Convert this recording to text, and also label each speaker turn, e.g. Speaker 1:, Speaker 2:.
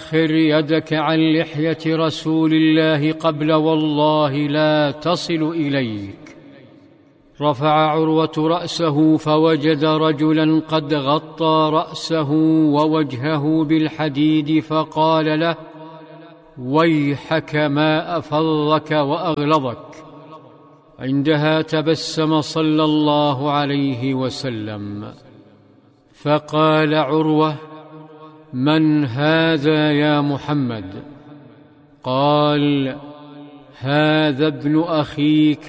Speaker 1: أخر يدك عن لحية رسول الله قبل والله لا تصل إليك. رفع عروة رأسه فوجد رجلا قد غطى رأسه ووجهه بالحديد، فقال له: ويحك ما أفضك وأغلظك. عندها تبسم صلى الله عليه وسلم، فقال عروة: من هذا يا محمد؟ قال: هذا ابن أخيك